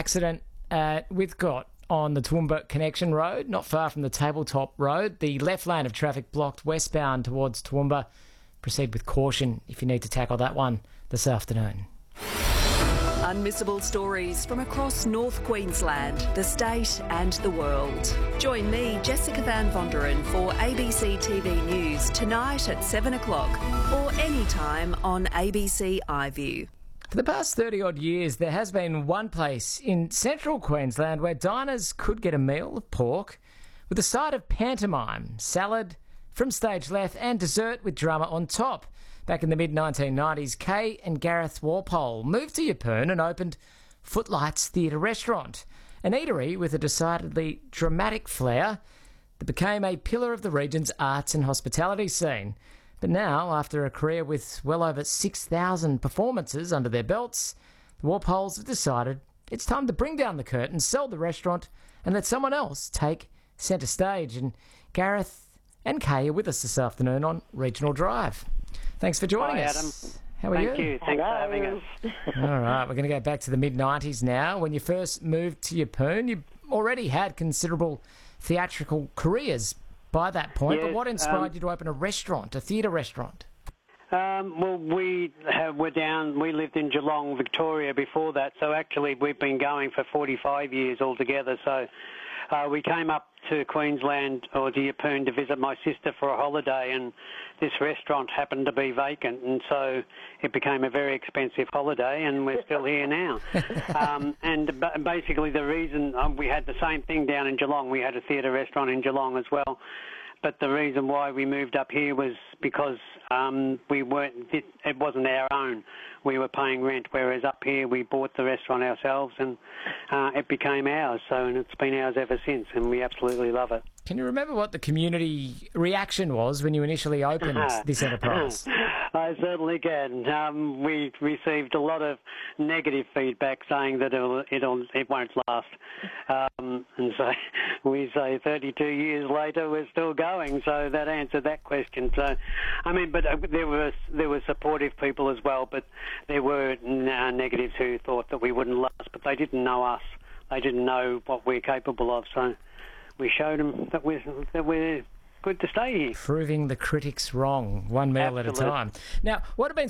accident at Whitcott on the Toowoomba Connection Road, not far from the Tabletop Road. The left lane of traffic blocked westbound towards Toowoomba. Proceed with caution if you need to tackle that one this afternoon. Unmissable stories from across North Queensland, the state and the world. Join me, Jessica Van Vonderen, for ABC TV News tonight at 7 o'clock or anytime on ABC iView. For the past 30-odd years, there has been one place in central Queensland where diners could get a meal of pork with a side of pantomime, salad from stage left and dessert with drama on top. Back in the mid-1990s, Kay and Gareth Walpole moved to Yeppoon and opened Footlights Theatre Restaurant, an eatery with a decidedly dramatic flair that became a pillar of the region's arts and hospitality scene. But now, after a career with well over 6,000 performances under their belts, the Walpoles have decided it's time to bring down the curtain, sell the restaurant, and let someone else take centre stage. And Gareth and Kay are with us this afternoon on Regional Drive. Thanks for joining us. Adam. How are you? Thank you. Thanks for having us. All right, we're going to go back to the mid-90s now. When you first moved to Yeppoon, you already had considerable theatrical careers by that point, Yes, but what inspired you to open a restaurant, a theatre restaurant? Well, we lived in Geelong, Victoria before that, so actually we've been going for 45 years altogether. So we came up to Queensland or to Yeppoon to visit my sister for a holiday, and this restaurant happened to be vacant, and so it became a very expensive holiday, and we're still here now. And basically the reason we had the same thing down in Geelong, we had a theatre restaurant in Geelong as well. But the reason why we moved up here was because it wasn't our own. We were paying rent, whereas up here we bought the restaurant ourselves and it became ours. And it's been ours ever since, and we absolutely love it. Can you remember what the community reaction was when you initially opened this enterprise? I certainly can. We received a lot of negative feedback saying that it won't last. And so we say 32 years later we're still going, so that answered that question. So, I mean, but there were supportive people as well, but there were negatives who thought that we wouldn't last, but they didn't know us. They didn't know what we're capable of, so we showed them that we're good to stay here. Proving the critics wrong, one meal at a time. Now, what have been